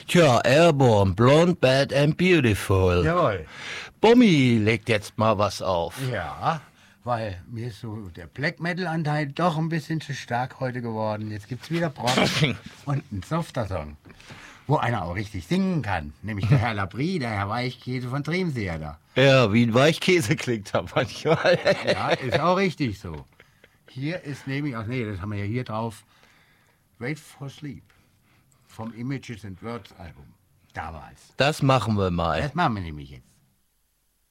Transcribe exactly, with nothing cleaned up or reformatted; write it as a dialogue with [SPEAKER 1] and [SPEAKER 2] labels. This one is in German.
[SPEAKER 1] Tja, Airborne, Blonde, Bad and Beautiful.
[SPEAKER 2] Jawohl.
[SPEAKER 1] Bommi legt jetzt mal was auf.
[SPEAKER 2] Ja, weil mir ist so der Black Metal Anteil doch ein bisschen zu stark heute geworden. Jetzt gibt's wieder Brock und einen softer Song, wo einer auch richtig singen kann. Nämlich der Herr Labrie, der Herr Weichkäse von Tremseer da.
[SPEAKER 1] Ja, wie ein Weichkäse klingt er manchmal.
[SPEAKER 2] Ja, ist auch richtig so. Hier ist nämlich, ach nee, das haben wir ja hier drauf, Wait for Sleep vom Images and Words Album. Damals.
[SPEAKER 1] Das machen wir mal.
[SPEAKER 2] Das machen wir nämlich jetzt.